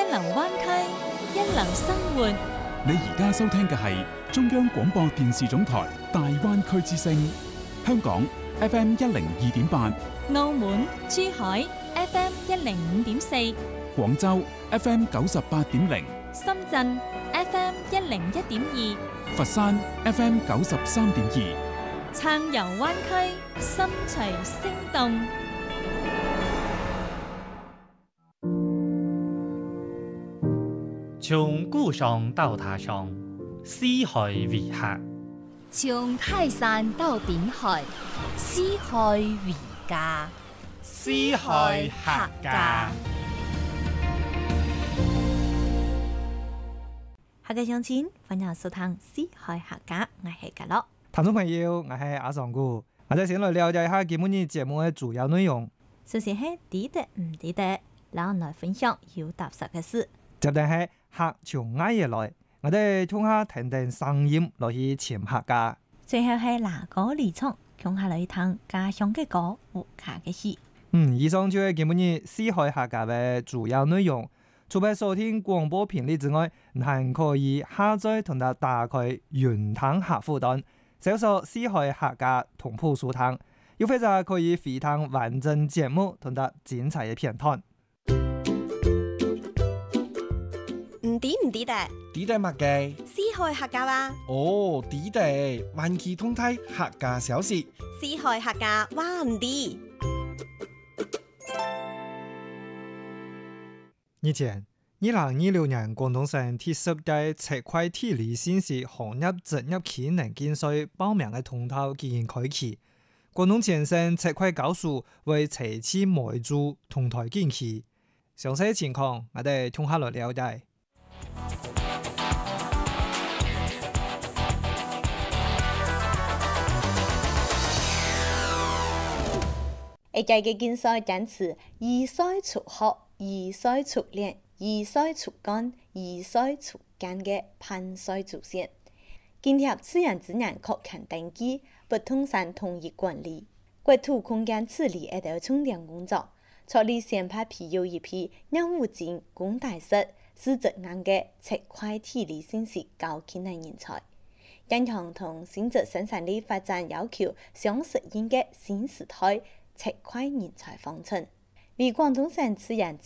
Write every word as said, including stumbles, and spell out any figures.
流灣區，一流生活。 你而家收聽嘅係中央廣播電視總台大灣區之聲，香港 F M 一零二點八， 澳門、珠海 F M 一零五點四， 廣州 F M 九十八點零， 深圳 F M 一零一點二， 佛山 F M 九十三點二。 撐遊灣區，心隨聲動。 從故鄉到他鄉，四海為客； 從泰山到頂海，四海為家。 四海客家。 客家鄉親，歡迎收聽四海客家，我係嘉樂。 聽眾朋友，我係阿尚姑，我哋先來了解一下今日節目嘅主要內容。 首先係知得唔知得，然後來分享有踏實嘅事。 接住係客從挨嘢來，我哋聽下聽聽聲音來去潛客家。 最後係拿歌離場，共下來聽家鄉嘅歌和客嘅事。 嗯，以上就係今日四海客家嘅主要內容。除咗收聽廣播頻率之外，你還可以下載同埋打開雲聽客戶端。搜索四海客家同步收聽，又或者可以回聽完整節目同埋精彩嘅片段。 唔知唔知得？ 知得乜嘅？ 四海客家話。 哦，知得，環球通態客家小事。 四海客家話唔知。 以前，二零二六年廣東省第十屆赤塊地理縣市行業職業技能競賽報名嘅通道已經開啟。廣東前省赤塊教書為斜刺梅珠同台競技，詳細情況我哋聽下來了解。 一屆嘅競賽堅持以賽出學、以賽出練、以賽出幹、以賽出幹嘅判賽主線，建立自然資源確勤登記、不動產統一管理、國土空間治理一道重點工作，助力先派培育一批任務精、功大實、資質硬嘅赤塊地理縣市高技能人才，加強同新質生產力發展要求相適應嘅新時代赤塊人才方針，為廣東省自然